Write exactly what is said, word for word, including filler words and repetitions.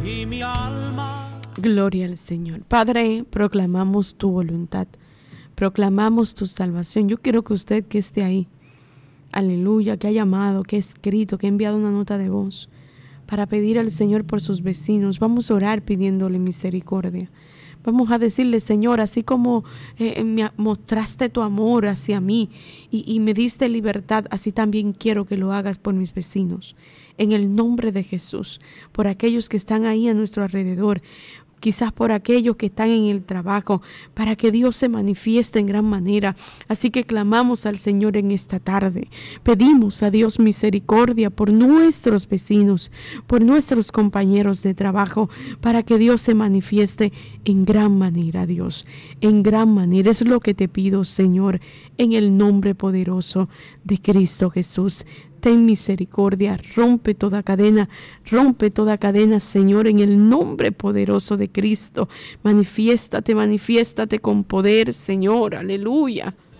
y mi alma. Gloria al Señor. Padre, proclamamos tu voluntad, proclamamos tu salvación. Yo quiero que usted que esté ahí, aleluya, que ha llamado, que ha escrito, que ha enviado una nota de voz para pedir al Señor por sus vecinos, vamos a orar pidiéndole misericordia. Vamos a decirle, Señor, así como eh, me mostraste tu amor hacia mí y, y me diste libertad, así también quiero que lo hagas por mis vecinos. En el nombre de Jesús, por aquellos que están ahí a nuestro alrededor, quizás por aquellos que están en el trabajo, para que Dios se manifieste en gran manera. Así que clamamos al Señor en esta tarde. Pedimos a Dios misericordia por nuestros vecinos, por nuestros compañeros de trabajo, para que Dios se manifieste en gran manera, Dios. En gran manera es lo que te pido, Señor, en el nombre poderoso de Cristo Jesús. Ten misericordia, rompe toda cadena, rompe toda cadena, Señor, en el nombre poderoso de Cristo. Manifiéstate, manifiéstate con poder, Señor, aleluya.